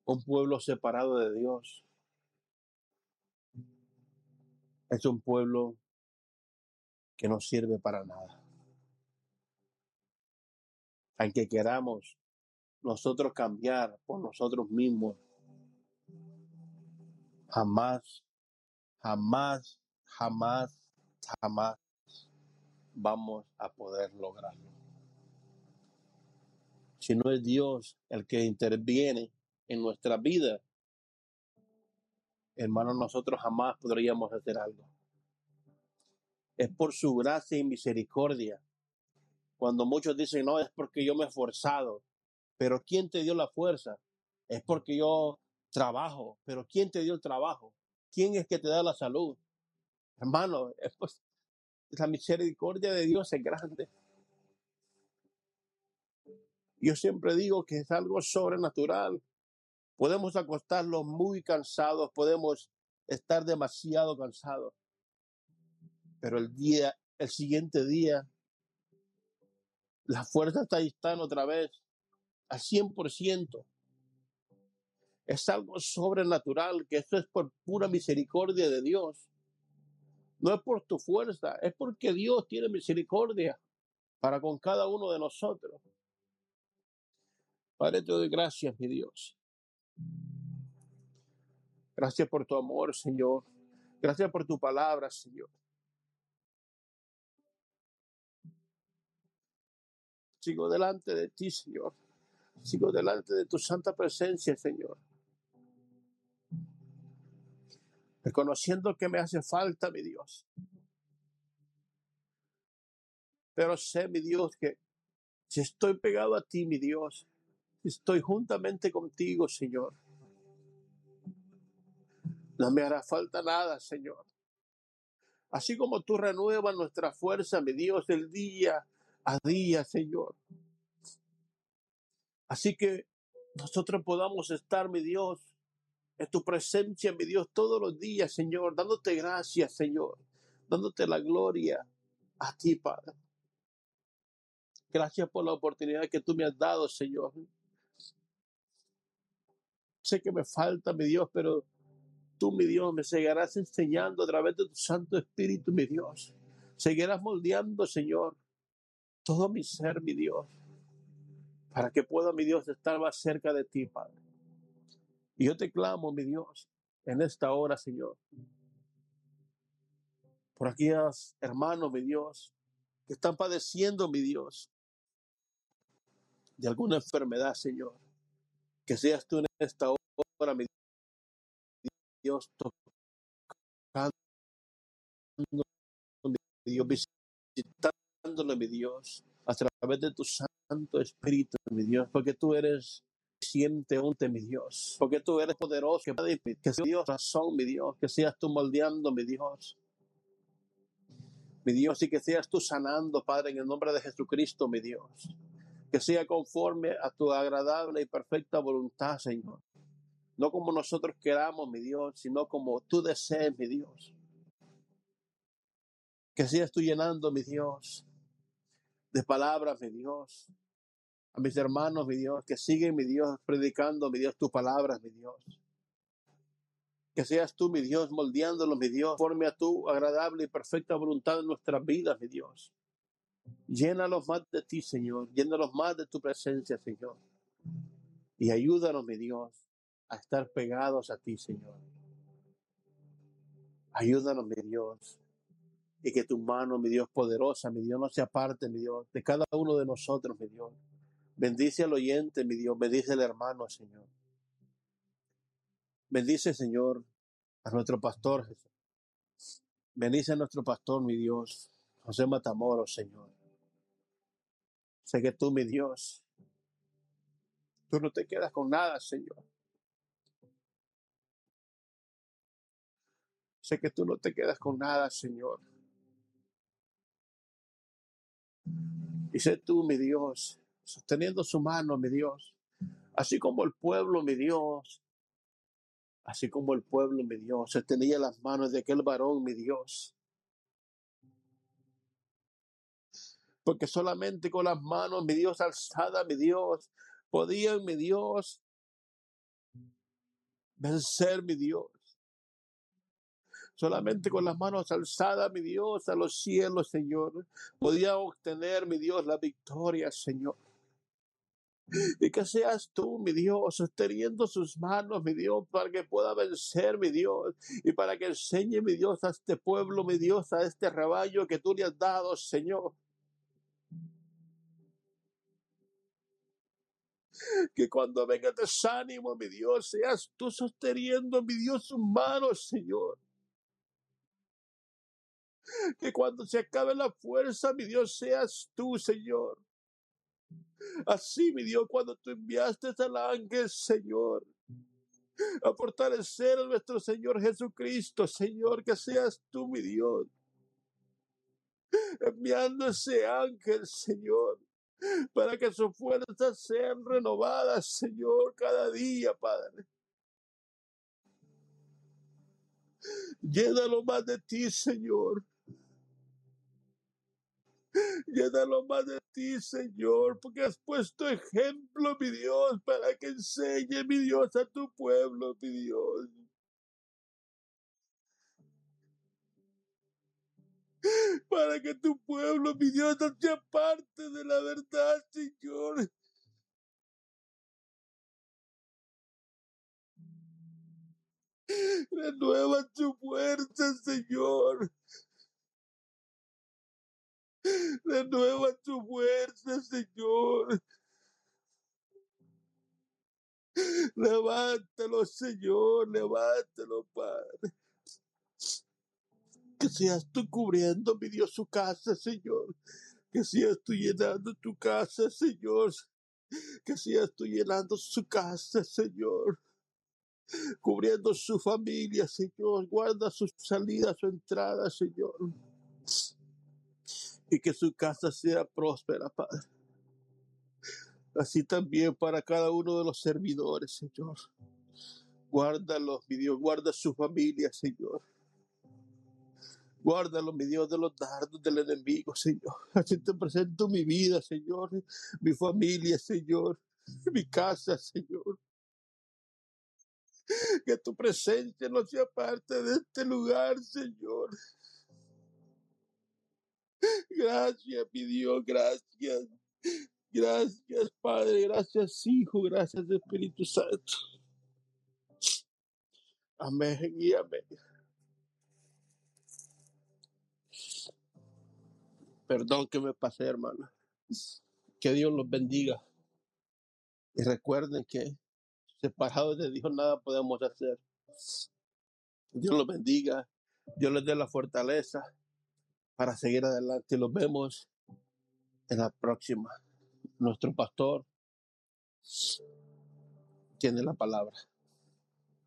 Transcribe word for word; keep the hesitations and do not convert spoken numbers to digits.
Un pueblo separado de Dios es un pueblo que no sirve para nada. Aunque queramos nosotros cambiar por nosotros mismos, jamás, jamás, jamás, jamás vamos a poder lograrlo. Si no es Dios el que interviene en nuestra vida, hermanos, nosotros jamás podríamos hacer algo. Es por su gracia y misericordia. Cuando muchos dicen, no, es porque yo me he esforzado. Pero ¿quién te dio la fuerza? Es porque yo trabajo. Pero ¿quién te dio el trabajo? ¿Quién es que te da la salud? Hermano, es pues, la misericordia de Dios es grande. Yo siempre digo que es algo sobrenatural. Podemos acostarnos muy cansados, podemos estar demasiado cansados. Pero el día, el siguiente día, las fuerzas ahí están otra vez al cien por ciento. Es algo sobrenatural, que esto es por pura misericordia de Dios. No es por tu fuerza, es porque Dios tiene misericordia para con cada uno de nosotros. Padre, te doy gracias, mi Dios. Gracias por tu amor, Señor. Gracias por tu palabra, Señor. Sigo delante de ti, Señor. Sigo delante de tu santa presencia, Señor. Reconociendo que me hace falta, mi Dios. Pero sé, mi Dios, que si estoy pegado a ti, mi Dios, estoy juntamente contigo, Señor, no me hará falta nada, Señor. Así como tú renuevas nuestra fuerza, mi Dios, del día a día, Señor. Así que nosotros podamos estar, mi Dios, en tu presencia, mi Dios, todos los días, Señor, dándote gracias, Señor, dándote la gloria a ti, Padre. Gracias por la oportunidad que tú me has dado, Señor. Sé que me falta, mi Dios, pero tú, mi Dios, me seguirás enseñando a través de tu Santo Espíritu, mi Dios. Seguirás moldeando, Señor, todo mi ser, mi Dios, para que pueda, mi Dios, estar más cerca de ti, Padre. Y yo te clamo, mi Dios, en esta hora, Señor, por aquellos hermanos, mi Dios, que están padeciendo, mi Dios, de alguna enfermedad, Señor. Que seas tú en esta hora, mi Dios, tocando, mi Dios, visitándole, mi Dios, a través de tu Santo Espíritu, mi Dios, porque tú eres siente unte, mi Dios, porque tú eres poderoso, que, que sea Dios razón, mi Dios, que seas tú moldeando, mi Dios, mi Dios, y que seas tú sanando, Padre, en el nombre de Jesucristo, mi Dios, que sea conforme a tu agradable y perfecta voluntad, Señor, no como nosotros queramos, mi Dios, sino como tú desees, mi Dios, que seas tú llenando, mi Dios, de palabras, mi Dios, a mis hermanos, mi Dios, que siguen, mi Dios, predicando, mi Dios, tus palabras, mi Dios. Que seas tú, mi Dios, moldeándolos, mi Dios, conforme a tu agradable y perfecta voluntad en nuestras vidas, mi Dios. Llénalos más de ti, Señor. Llénalos más de tu presencia, Señor. Y ayúdanos, mi Dios, a estar pegados a ti, Señor. Ayúdanos, mi Dios. Y que tu mano, mi Dios, poderosa, mi Dios, no se aparte, mi Dios, de cada uno de nosotros, mi Dios. Bendice al oyente, mi Dios. Bendice al hermano, Señor. Bendice, Señor, a nuestro pastor Jesús. Bendice a nuestro pastor, mi Dios, José Matamoros, Señor. Sé que tú, mi Dios, tú no te quedas con nada, Señor. Sé que tú no te quedas con nada, Señor. Y sé tú, mi Dios, sosteniendo su mano, mi Dios, así como el pueblo, mi Dios, así como el pueblo, mi Dios, sostenía las manos de aquel varón, mi Dios. Porque solamente con las manos, mi Dios, alzadas, mi Dios, podían, mi Dios, vencer, mi Dios. Solamente con las manos alzadas, mi Dios, a los cielos, Señor, podía obtener, mi Dios, la victoria, Señor. Y que seas tú, mi Dios, sosteniendo sus manos, mi Dios, para que pueda vencer, mi Dios, y para que enseñe, mi Dios, a este pueblo, mi Dios, a este rebaño que tú le has dado, Señor. Que cuando venga desánimo, mi Dios, seas tú sosteniendo, mi Dios, sus manos, Señor. Que cuando se acabe la fuerza, mi Dios, seas tú, Señor. Así, mi Dios, cuando tú enviaste al ángel, Señor, a fortalecer a nuestro Señor Jesucristo, Señor, que seas tú, mi Dios, enviando ese ángel, Señor, para que sus fuerzas sean renovadas, Señor, cada día, Padre. Llénalo más de ti, Señor. Llénalo más de ti, Señor, porque has puesto ejemplo, mi Dios, para que enseñe, mi Dios, a tu pueblo, mi Dios. Para que tu pueblo, mi Dios, no sea parte de la verdad, Señor. Renueva tu fuerza, Señor. Renueva tu fuerza, Señor. Levántalo, Señor. Levántalo, Padre. Que seas tú cubriendo, mi Dios, su casa, Señor. Que seas tú llenando tu casa, Señor. Que seas tú llenando su casa, Señor. Cubriendo su familia, Señor. Guarda su salida, su entrada, Señor. Y que su casa sea próspera, Padre. Así también para cada uno de los servidores, Señor. Guárdalos, mi Dios. Guarda su familia, Señor. Guárdalo, mi Dios, de los dardos del enemigo, Señor. Así te presento mi vida, Señor. Mi familia, Señor. Mi casa, Señor. Que tu presencia no sea parte de este lugar, Señor. Gracias, mi Dios, gracias. Gracias, Padre. Gracias, Hijo. Gracias, Espíritu Santo. Amén y amén. Perdón que me pasé, hermano. Que Dios los bendiga. Y recuerden que separados de Dios nada podemos hacer. Dios los bendiga. Dios les dé la fortaleza para seguir adelante. Los vemos en la próxima. Nuestro pastor tiene la palabra.